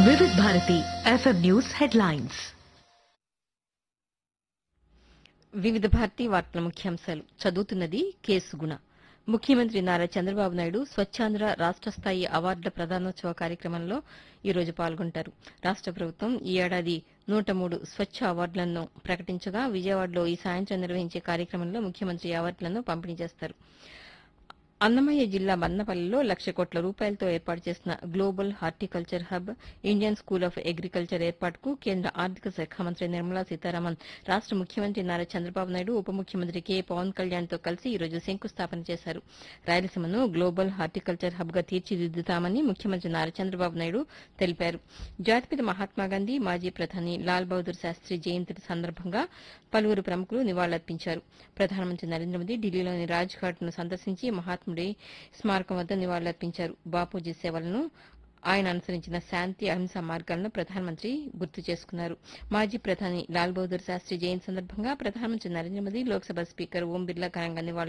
వివిధ Bharati FM news headlines. వివిధ భారతి వార్తల ముఖ్యాంశాలు చదువుతున్నది కేసుగుణ. ముఖ్యమంత్రి నారా చంద్రబాబు నాయుడు స్వచ్ఛాంధ్ర రాష్ట స్థాయి అవార్డుల ప్రదానోత్సవ కార్యక్రమంలో ఈ రోజు పాల్గొంటారు. రాష్ట ప్రభుత్వం ఈ ఏడాది 103 స్వచ్ఛ అవార్డులను ప్రకటించగా విజయవాడలో ఈ సాయంత్రం నిర్వహించే కార్యక్రమంలో ముఖ్యమంత్రి అవార్డులను పంపిణీ చేస్తారు. అన్నమయ్య జిల్లా మదనపల్లిలో 1,00,00,000 కోట్ల రూపాయలతో ఏర్పాటు చేసిన global horticulture hub, Indian school of agriculture ఏర్పాటుకు కేంద్ర ఆర్థిక శాఖ మంత్రి నిర్మలా సీతారామన్, రాష్ట ముఖ్యమంత్రి నారా చంద్రబాబు నాయుడు, ఉప ముఖ్యమంత్రి కె పవన్ కళ్యాణ్తో కలిసి ఈ రోజు శంకుస్థాపన చేశారు. రాయలసీమను గ్లోబల్ హార్టికల్చర్ హబ్గా తీర్చిదిద్దుతామని ముఖ్యమంత్రి నారా చంద్రబాబు నాయుడు తెలిపారు. జాతిపిత మహాత్మాగాంధీ, మాజీ ప్రధాని లాల్ బహదూర్ శాస్త్రి జయంతి సందర్భంగా పలువురు ప్రముఖులు నివాళులర్పించారు. ప్రధానమంత్రి నరేంద్ర మోదీ ఢిల్లీలోని రాజ్ఘాట్ను సందర్శించి మహాత్ముడి స్మారకం వద్ద నివాళులర్పించారు. బాపూజీ సేవలను, ఆయన అనుసరించిన శాంతి, అహింసా మార్గాలను ప్రధానమంత్రి గుర్తు చేసుకున్నారు. మాజీ ప్రధాని లాల్ బహదూర్ శాస్త్రి జయంతి సందర్భంగా ప్రధానమంత్రి నరేంద్ర మోదీ, లోక్సభ స్పీకర్ ఓం బిర్లా ఘనంగా నివాళులర్పించారు.